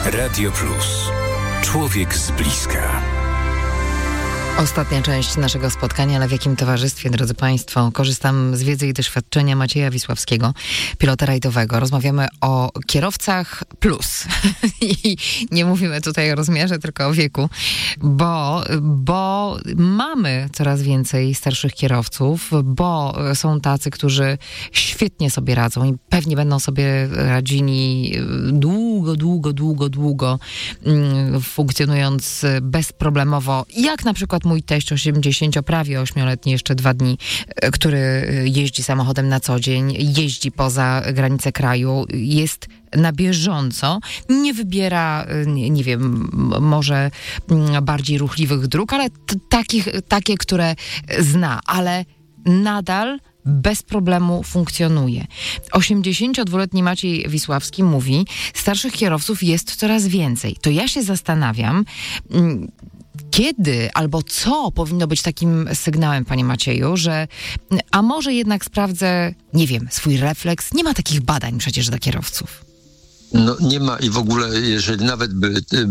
Radio Plus. Człowiek z bliska. Ostatnia część naszego spotkania, ale w jakim towarzystwie, drodzy Państwo? Korzystam z wiedzy i doświadczenia Macieja Wisławskiego, pilota rajdowego. Rozmawiamy o kierowcach plus. I nie mówimy tutaj o rozmiarze, tylko o wieku, bo mamy coraz więcej starszych kierowców, bo są tacy, którzy świetnie sobie radzą i pewnie będą sobie radzili długo, funkcjonując bezproblemowo, jak na przykład mój teść prawie 8-letni, jeszcze 2 dni, który jeździ samochodem na co dzień, jeździ poza granice kraju, jest na bieżąco, nie wybiera, nie wiem, może bardziej ruchliwych dróg, ale takie, które zna, ale nadal bez problemu funkcjonuje. 82-letni Maciej Wisławski mówi, starszych kierowców jest coraz więcej. To ja się zastanawiam, kiedy albo co powinno być takim sygnałem, panie Macieju, że a może jednak sprawdzę, nie wiem, swój refleks? Nie ma takich badań przecież dla kierowców. No nie ma i w ogóle, jeżeli nawet by